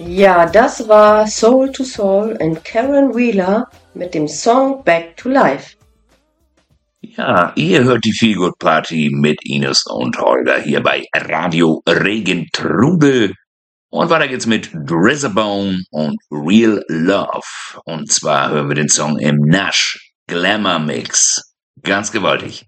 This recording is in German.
Ja, das war Soul to Soul und Karen Wheeler mit dem Song Back to Life. Ja, ihr hört die Feelgood Party mit Ines und Holger hier bei Radio Regentrubel. Und weiter geht's mit Drizzabone und Real Love. Und zwar hören wir den Song im Nash Glamour Mix. Ganz gewaltig.